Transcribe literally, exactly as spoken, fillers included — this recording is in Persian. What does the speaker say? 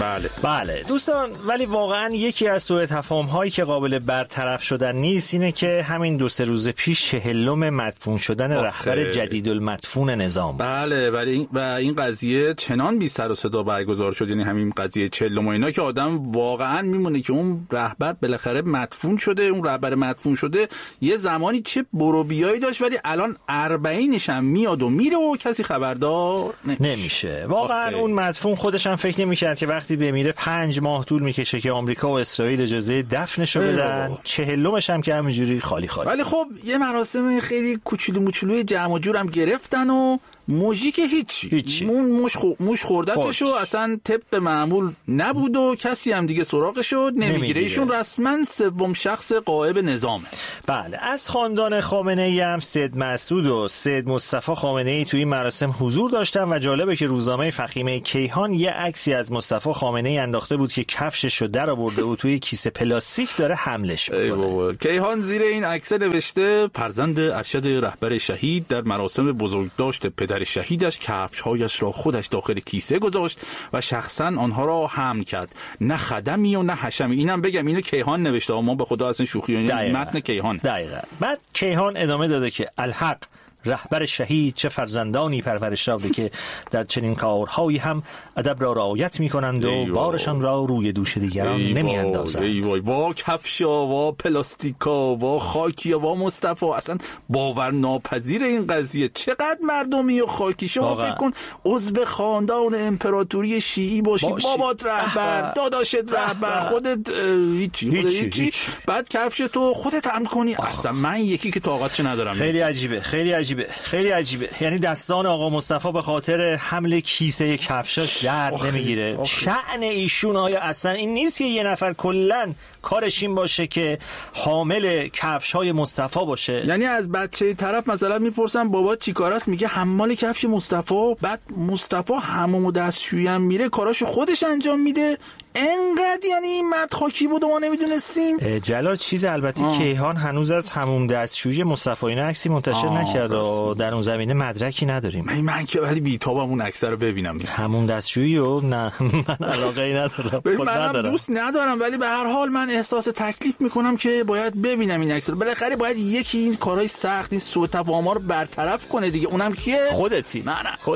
بله بله دوستان، ولی واقعا یکی از سوء تفاهم هایی که قابل برطرف شدن نیست اینه که همین دو سه روز پیش چهلم مدفون شدن رهبر جدید المدفون نظام. بله ولی این و این قضیه چنان بی سر و صدا برگزار شد، یعنی همین قضیه چهلم و اینا، که آدم واقعا میمونه که اون رهبر بالاخره مدفون شده. اون رهبر مدفون شده یه زمانی چه برو بیایی داشت، ولی الان اربعینش هم میاد و میره و کسی خبردار نمیشه, نمیشه. واقعا آخه. اون مدفون خودش هم فکر نمی‌کرد که وقتی بمیره پنج ماه طول میکشه که آمریکا و اسرائیل اجازه دفنشو بدن، چهلمش هم که همینجوری خالی خالی. ولی خب یه مراسم خیلی کوچولو موچولوی جمع و جور هم گرفتن و موژیک هیچی هیچی مون موش, خو... موش خوردتشو اصلا طبق معمول نبود و کسی هم دیگه سراغشو نمیگیره. ایشون رسما سوم شخص غائب نظامه. بله، از خاندان خامنه ای هم سید مسعود و سید مصطفی خامنه ای توی این مراسم حضور داشتن و جالبه که روزنامه فخیمه کیهان یه عکسی از مصطفی خامنه ای انداخته بود که کفششو در آورده و توی کیسه پلاستیک داره حملش میکنه. ای بابا. کیهان زیر این عکس نوشته فرزند ارشد رهبر شهید در مراسم بزرگداشت پدر در شهیدش کفش‌هایش را خودش داخل کیسه گذاشت و شخصا آنها را حمل کرد، نه خدمی و نه حشمی. اینم بگم اینو کیهان نوشته، ما به خدا اصلا شوخی یعنی متن کیهان. دقیقاً. بعد کیهان ادامه داده که الحق رهبر شهید چه فرزندانی پرورش داده که در چنین کارهایی هم ادب را رعایت می‌کنند و بارشان را روی دوش دیگران نمی‌اندازند. ای وای، وا کفشا، وا پلاستیکا، وا خاکیا، وا مصطفی، اصلا باورناپذیر این قضیه. چقدر مردمی و خاکی. شما فکر کن عضو خاندان امپراتوری شیعی باشی، باشی. بابات رهبر، داداشت رهبر، خودت هیچی هیچی, هیچ. بعد کفش تو خودت حمل کنی. اصلا من یکی که طاقتش ندارم. خیلی عجیبه، خیلی عجیبه. خیلی عجیبه. یعنی دستان آقا مصطفی به خاطر حمل کیسه کفشاش درد نمیگیره. شأن ایشون آیا اصلا این نیست که یه نفر کلن کارش این باشه که حامل کفش‌های مصطفی باشه؟ یعنی از بچه طرف مثلا میپرسن بابا چیکار است، میگه حمال کفش مصطفی. بعد مصطفی حموم و دستشویی هم میره، کاراشو خودش انجام میده. انقدر یعنی این مرد خاکی بود و ما نمیدونستیم. جلال چیز البته آه. کیهان هنوز از حموم دستشویی مصطفی اینا عکسی منتشر نکرد و در اون زمینه مدرکی نداریم. من من که ولی بی‌تابم اون عکس رو ببینم. حموم دستشویی و نه من علاقه ای ندارم. من دوست ندارم، ولی به هر حال من احساس تکلیف میکنم که باید ببینم این عکس رو. بالاخره باید یکی این کارهای سخت، این سوء تفاهم‌ها رو برطرف کنه دیگه. اونم کیه؟ خودتی. نه نه